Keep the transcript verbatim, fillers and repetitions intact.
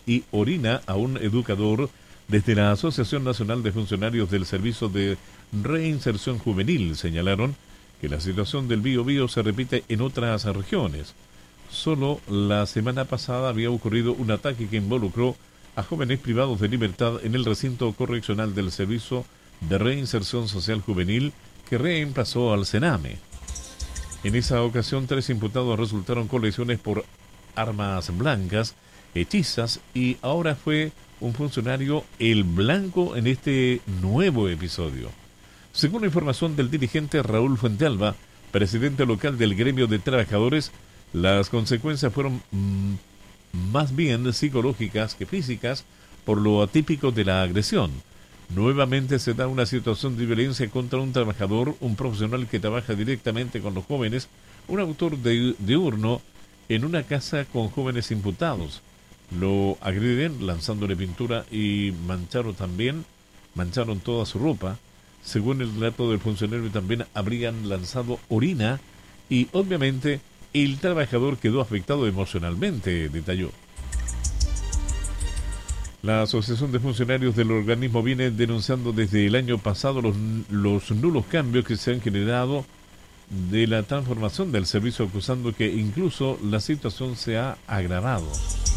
y orina a un educador desde la Asociación Nacional de Funcionarios del Servicio de Reinserción Juvenil. Señalaron que la situación del Bío Bío se repite en otras regiones. Solo la semana pasada había ocurrido un ataque que involucró a jóvenes privados de libertad en el recinto correccional del Servicio de Reinserción Social Juvenil que reemplazó al Sename. En esa ocasión, tres imputados resultaron con lesiones por armas blancas, hechizas, y ahora fue un funcionario el blanco en este nuevo episodio. Según la información del dirigente Raúl Fuentealba, presidente local del gremio de trabajadores, las consecuencias fueron mmm, más bien psicológicas que físicas por lo atípico de la agresión. Nuevamente se da una situación de violencia contra un trabajador, un profesional que trabaja directamente con los jóvenes, un autor de, diurno en una casa con jóvenes imputados. Lo agreden lanzándole pintura y mancharon también, mancharon toda su ropa. Según el relato del funcionario, también habrían lanzado orina y obviamente el trabajador quedó afectado emocionalmente, detalló. La Asociación de Funcionarios del organismo viene denunciando desde el año pasado los, los nulos cambios que se han generado de la transformación del servicio, acusando que incluso la situación se ha agravado.